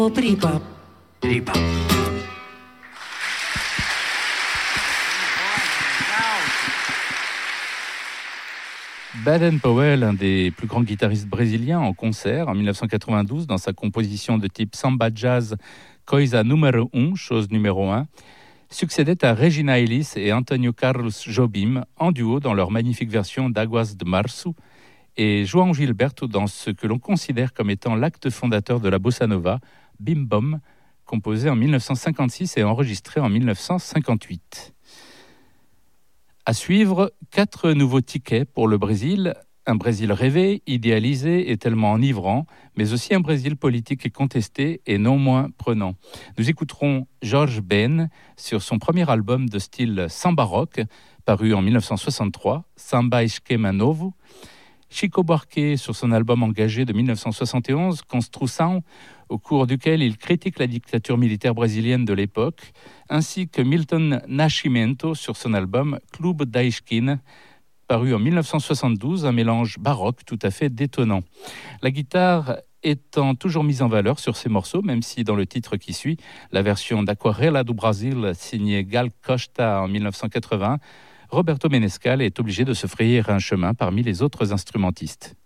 Tripa. Tripa. Baden-Powell, un des plus grands guitaristes brésiliens, en concert en 1992 dans sa composition de type samba jazz Coisa Número 1, chose numéro 1, succédait à Regina Ellis et Antonio Carlos Jobim en duo dans leur magnifique version d'Aguas de Março et João Gilberto dans ce que l'on considère comme étant l'acte fondateur de la bossa nova, Bim Bom, composé en 1956 et enregistré en 1958. À suivre, 4 nouveaux tickets pour le Brésil. Un Brésil rêvé, idéalisé et tellement enivrant, mais aussi un Brésil politique et contesté et non moins prenant. Nous écouterons Jorge Ben sur son premier album de style samba rock, paru en 1963, Samba Esquema Novo. Chico Buarque sur son album engagé de 1971, Construção, au cours duquel il critique la dictature militaire brésilienne de l'époque, ainsi que Milton Nascimento sur son album Clube da Esquina, paru en 1972, un mélange baroque tout à fait détonnant. La guitare étant toujours mise en valeur sur ces morceaux, même si dans le titre qui suit, la version d'Aquarela do Brasil signée Gal Costa en 1980, Roberto Menescal est obligé de se frayer un chemin parmi les autres instrumentistes.